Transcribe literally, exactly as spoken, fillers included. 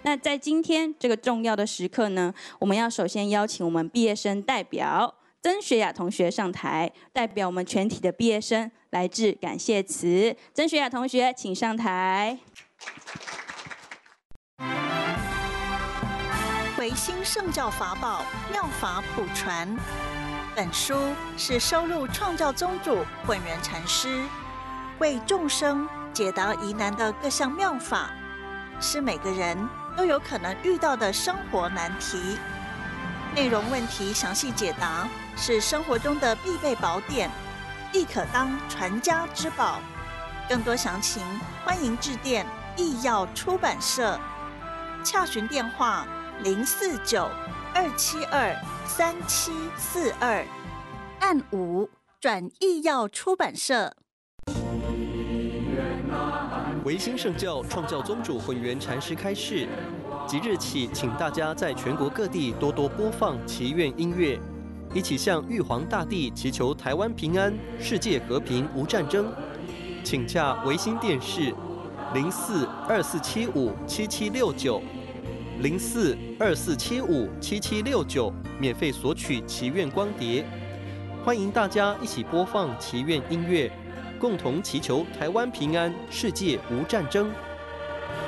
那在今天这个重要的时刻呢，我们要首先邀请我们毕业生代表曾学雅同学上台，代表我们全体的毕业生来致感谢词。曾学雅同学，请上台。 维新圣教法宝妙法普传，本书是收录创教宗主混元禅师为众生解答疑难的各项妙法，是每个人都有可能遇到的生活难题。内容问题详细解答，是生活中的必备宝典，亦可当传家之宝。更多详情，欢迎致电易药出版社，洽询电话零四九二七二三七四二，按五转易药出版社。 维新圣教创教宗主混元禅师开示，即日起，请大家在全国各地多多播放祈愿音乐，一起向玉皇大帝祈求台湾平安、世界和平、无战争。请洽维新电视零四二四七五七七六九零四二四七五七七六九，免费索取祈愿光碟。欢迎大家一起播放祈愿音乐，共同祈求台湾平安，世界无战争。